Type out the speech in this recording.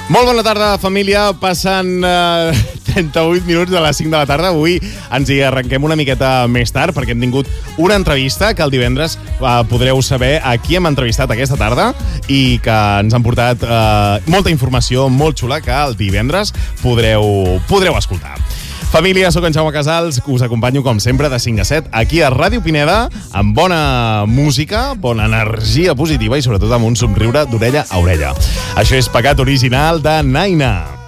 Molt bona tarda, família. Passen 38 minuts de les 5 de la tarda. Avui ens hi arrenquem una miqueta més tard perquè hem tingut una entrevista que el divendres podreu saber a qui hem entrevistat aquesta tarda i que ens han portat molta informació molt xula que el divendres podreu escoltar. Família, sóc en Jaume Casals, us acompanyo com sempre de 5 a 7 aquí a Ràdio Pineda amb bona música, bona energia positiva i sobretot amb un somriure d'orella a orella. Això és Pecat Original de Naina.